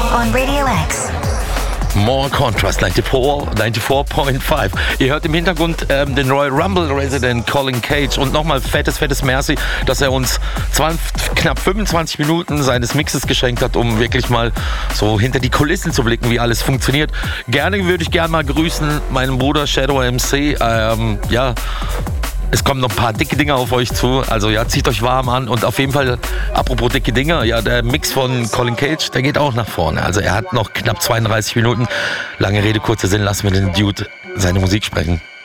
on Radio X. More Contrast, 94.5. Ihr hört im Hintergrund den Royal Rumble Resident Colin Cage und nochmal fettes Merci, dass er uns knapp 25 Minuten seines Mixes geschenkt hat, um wirklich mal so hinter die Kulissen zu blicken, wie alles funktioniert. Würde ich gerne mal grüßen, meinen Bruder Shadow MC. Es kommen noch ein paar dicke Dinger auf euch zu, also ja, zieht euch warm an und auf jeden Fall, apropos dicke Dinger, ja, der Mix von Colin Cage, der geht auch nach vorne, also er hat noch knapp 32 Minuten, lange Rede, kurzer Sinn, lassen wir den Dude seine Musik sprechen.